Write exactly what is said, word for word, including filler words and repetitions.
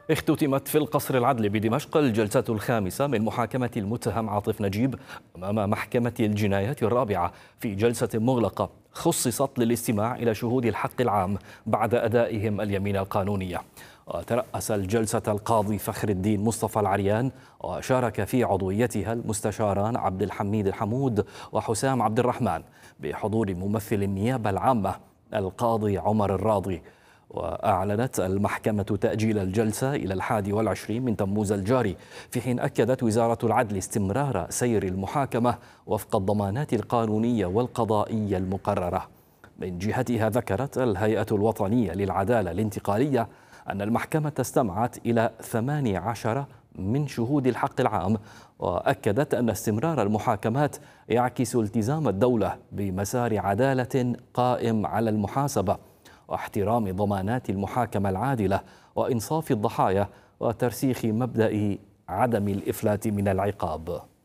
اختتمت في القصر العدلي بدمشق الجلسة الخامسة من محاكمة المتهم عاطف نجيب أمام محكمة الجنايات الرابعة في جلسة مغلقة خصصت للاستماع إلى شهود الحق العام بعد أدائهم اليمين القانونية. وترأس الجلسة القاضي فخر الدين مصطفى العريان، وشارك في عضويتها المستشاران عبد الحميد الحمود وحسام عبد الرحمن بحضور ممثل النيابة العامة القاضي عمر الراضي. وأعلنت المحكمة تأجيل الجلسة إلى الحادي والعشرين من تموز الجاري، في حين أكدت وزارة العدل استمرار سير المحاكمة وفق الضمانات القانونية والقضائية المقررة. من جهتها ذكرت الهيئة الوطنية للعدالة الانتقالية أن المحكمة استمعت إلى ثماني عشر من شهود الحق العام، وأكدت أن استمرار المحاكمات يعكس التزام الدولة بمسار عدالة قائم على المحاسبة واحترام ضمانات المحاكمة العادلة وإنصاف الضحايا وترسيخ مبدأ عدم الإفلات من العقاب.